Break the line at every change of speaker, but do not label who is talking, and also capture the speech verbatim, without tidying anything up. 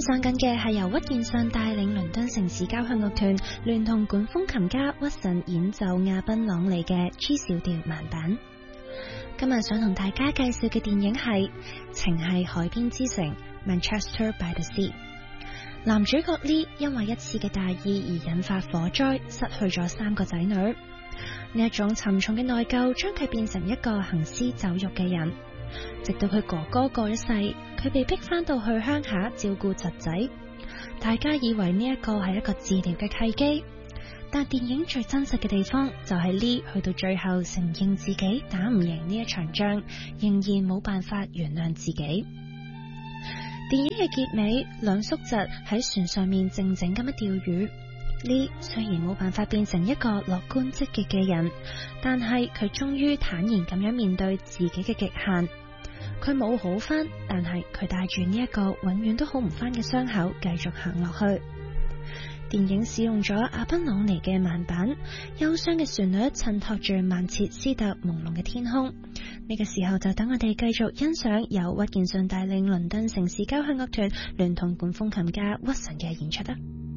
上緊嘅係由屈健信帶領倫敦城市交響樂團聯同管風琴家屈臣演奏亞賓朗尼嘅 G 小調慢板。今日想同大家介紹嘅電影係《情係海邊之城》Manchester by the Sea。男主角 Lee 因為一次嘅大意而引發火災，失去咗三個仔女。呢一種沉重嘅內疚將佢變成一個行屍走肉嘅人。直到佢哥哥過咗世，佢被逼翻到去鄉下照顧侄仔。大家以為呢一個係一個治療嘅契機，但電影最真實嘅地方就係 Lee 去到最後承認自己打唔贏呢一場仗，仍然冇辦法原諒自己。電影嘅結尾，兩叔侄喺船上面靜靜咁樣釣魚。Lee 雖然冇辦法變成一個樂觀積極嘅人，但係佢終於坦然咁樣面對自己嘅極限。佢冇好翻，但係佢帶住呢一個永遠都好唔翻嘅傷口繼續行落去。電影使用咗亞賓朗尼嘅慢板，憂傷嘅旋律襯托住曼徹斯特朦朧嘅天空。呢個時候就等我哋繼續欣賞由屈健信帶領倫敦城市交響樂團聯同管風琴家屈臣嘅演出啦。